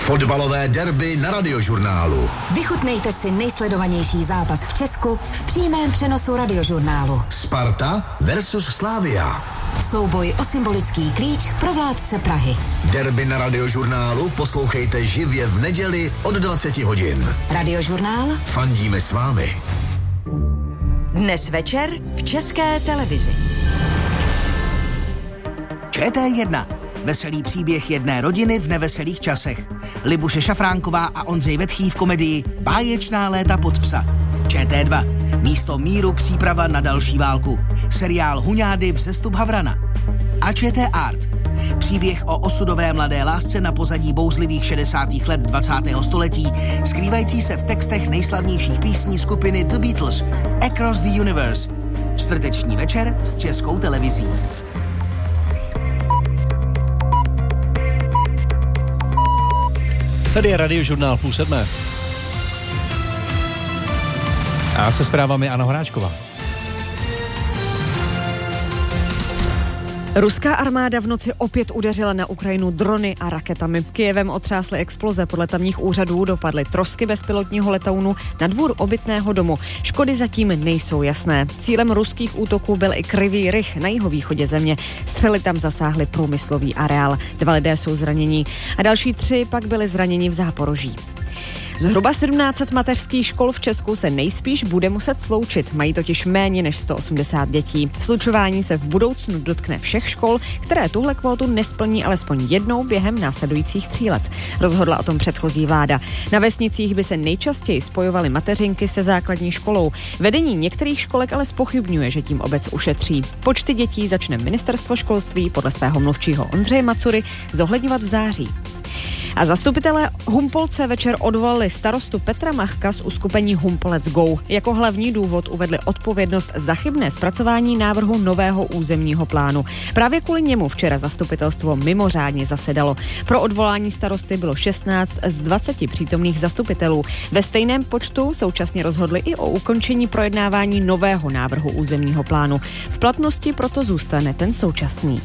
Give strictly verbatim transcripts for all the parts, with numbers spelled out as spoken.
Fotbalové derby na Radiožurnálu. Vychutnejte si nejsledovanější zápas v Česku v přímém přenosu Radiožurnálu. Sparta versus Slavia. Souboj o symbolický klíč pro vládce Prahy. Derby na Radiožurnálu poslouchejte živě v neděli od dvacet hodin. Radiožurnál. Fandíme s vámi. Dnes večer v České televizi. Č T jedna. Veselý příběh jedné rodiny v neveselých časech. Libuše Šafránková a Ondřej Vetchý v komedii Báječná léta pod psa. Č T dva. Místo míru příprava na další válku. Seriál Huňády vzestup Havrana. A Č T Art. Příběh o osudové mladé lásce na pozadí bouzlivých šedesátých let dvacátého století, skrývající se v textech nejslavnějších písní skupiny The Beatles. Across the Universe. Čtvrteční večer s Českou televizí. Tady je Radiožurnál půl sedmé. A se zprávami Anna Horáčková. Ruská armáda v noci opět udeřila na Ukrajinu drony a raketami. Kyjevem otřásly exploze, podle tamních úřadů dopadly trosky bezpilotního letounu na dvůr obytného domu. Škody zatím nejsou jasné. Cílem ruských útoků byl i Kryvý Rih na jihovýchodě země. Střely tam zasáhly průmyslový areál. Dva lidé jsou zranění a další tři pak byli zraněni v Záporoží. Zhruba sedmnáct set mateřských škol v Česku se nejspíš bude muset sloučit. Mají totiž méně než sto osmdesát dětí. Slučování se v budoucnu dotkne všech škol, které tuhle kvótu nesplní alespoň jednou během následujících tří let. Rozhodla o tom předchozí vláda. Na vesnicích by se nejčastěji spojovaly mateřinky se základní školou. Vedení některých školek ale zpochybňuje, že tím obec ušetří. Počty dětí začne ministerstvo školství podle svého mluvčího Ondřeje Macury zohledňovat v září. A zastupitelé Humpolce večer odvolali starostu Petra Machka z uskupení Humpolec Go. Jako hlavní důvod uvedli odpovědnost za chybné zpracování návrhu nového územního plánu. Právě kvůli němu včera zastupitelstvo mimořádně zasedalo. Pro odvolání starosty bylo šestnáct z dvaceti přítomných zastupitelů. Ve stejném počtu současně rozhodli i o ukončení projednávání nového návrhu územního plánu. V platnosti proto zůstane ten současný.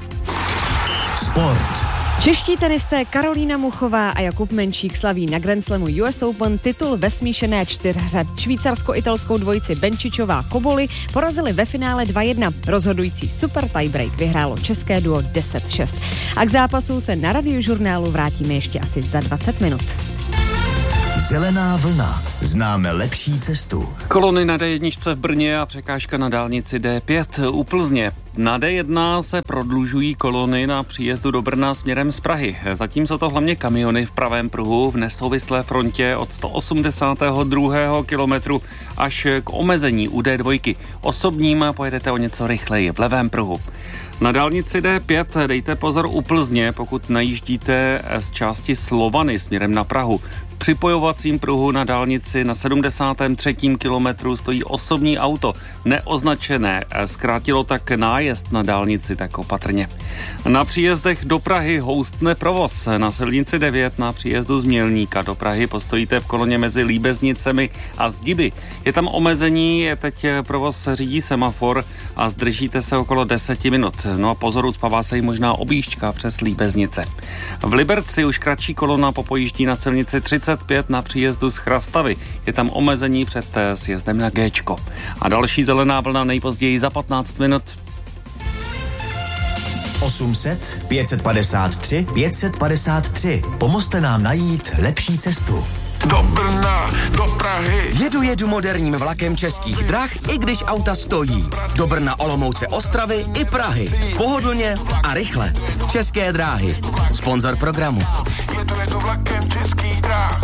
Sport. Čeští tenisté Karolína Muchová a Jakub Menšík slaví na Grand Slamu U S Open titul ve smíšené čtyřhře. Švýcarsko-italskou dvojici Benčičová Koboli porazili ve finále dva jedna. Rozhodující super tiebreak vyhrálo české duo deset šest. A k zápasu se na Radiožurnálu vrátíme ještě asi za dvacet minut. Zelená vlna. Známe lepší cestu. Kolony na D jedna v Brně a překážka na dálnici D pět u Plzně. Na D jedna se prodlužují kolony na příjezdu do Brna směrem z Prahy. Zatím jsou to hlavně kamiony v pravém pruhu v nesouvislé frontě od sto osmdesátého druhého kilometru až k omezení u D dva. Osobním pojedete o něco rychleji v levém pruhu. Na dálnici D pět dejte pozor u Plzně, pokud najíždíte z části Slovany směrem na Prahu. V připojovacím pruhu na dálnici na sedmdesátém třetím kilometru stojí osobní auto, neoznačené. Zkrátilo tak nájezd na dálnici, tak opatrně. Na příjezdech do Prahy houstne provoz. Na silnici devět na příjezdu z Mělníka do Prahy postojíte v koloně mezi Líbeznicemi a Zdiby. Je tam omezení, je teď provoz řídí semafor a zdržíte se okolo deseti minut. No a pozor, ucpává se jí možná objížďka přes Líbeznice. V Liberci už kratší kolona popojíždí na silnici třicet pět na příjezdu z Chrastavy. Je tam omezení před sjezdem na Géčko. A další zelená vlna nejpozději za patnáct minut. osm set, pět set padesát tři, pět set padesát tři. Pomozte nám najít lepší cestu. Do Brna, do Prahy. Jedu, jedu moderním vlakem Českých drah, i když auta stojí. Do Brna, Olomouce, Ostravy i Prahy. Pohodlně a rychle. České dráhy. Sponzor programu. Jedu, jedu vlakem Českých drah.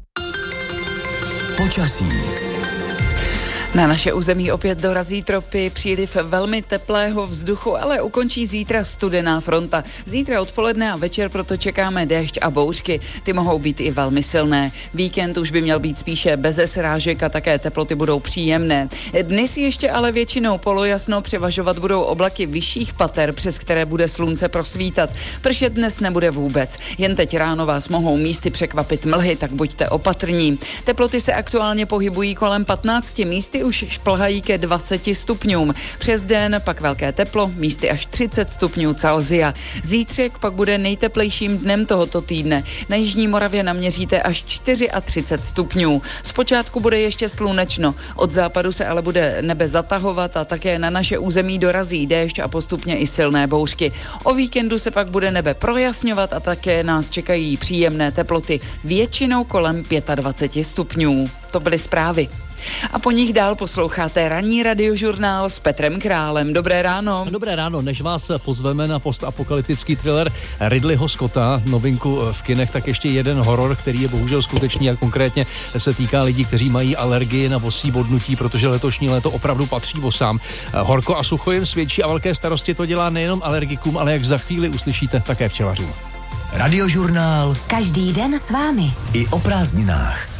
Počasí. Na naše území opět dorazí tropy, příliv velmi teplého vzduchu, ale ukončí zítra studená fronta. Zítra odpoledne a večer proto čekáme déšť a bouřky. Ty mohou být i velmi silné. Víkend už by měl být spíše beze srážek a také teploty budou příjemné. Dnes ještě ale většinou polojasno, převažovat budou oblaky vyšších pater, přes které bude slunce prosvítat. Pršet dnes nebude vůbec. Jen teď ráno vás mohou místy překvapit mlhy, tak buďte opatrní. Teploty se aktuálně pohybují kolem patnácti, místy už šplhají ke dvaceti stupňům. Přes den pak velké teplo, místy až třicet stupňů Celsia. Zítřek pak bude nejteplejším dnem tohoto týdne. Na jižní Moravě naměříte až třicet čtyři stupňů. Zpočátku bude ještě slunečno. Od západu se ale bude nebe zatahovat a také na naše území dorazí déšť a postupně i silné bouřky. O víkendu se pak bude nebe projasňovat a také nás čekají příjemné teploty, většinou kolem dvacet pět stupňů. To byly zprávy. A po nich dál posloucháte ranní radiožurnál s Petrem Králem. Dobré ráno. Dobré ráno, než vás pozveme na postapokalyptický thriller Ridleyho Scotta, novinku v kinech, tak ještě jeden horor, který je bohužel skutečný a konkrétně se týká lidí, kteří mají alergii na bosí bodnutí, protože letošní léto opravdu patří bosám. Horko a sucho jim svědčí a velké starosti to dělá nejenom alergikům, ale jak za chvíli uslyšíte, také včelařům. Radiožurnál. Každý den s vámi. I o prázdninách.